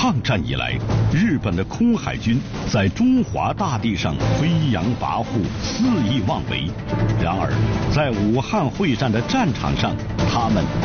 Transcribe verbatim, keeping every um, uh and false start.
抗战以来，日本的空海军在中华大地上飞扬跋扈、肆意妄为。然而，在武汉会战的战场上，他们